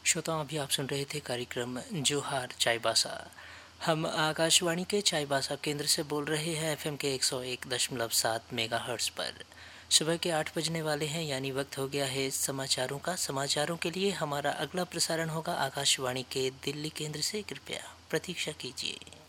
श्रोताओं, अभी आप सुन रहे थे कार्यक्रम जोहार चाईबासा। हम आकाशवाणी के चाईबासा केंद्र से बोल रहे हैं एफएम के 101.7 मेगाहर्ट्ज पर। सुबह के 8 बजने वाले हैं, यानी वक्त हो गया है समाचारों का। समाचारों के लिए हमारा अगला प्रसारण होगा आकाशवाणी के दिल्ली केंद्र से। कृपया प्रतीक्षा कीजिए।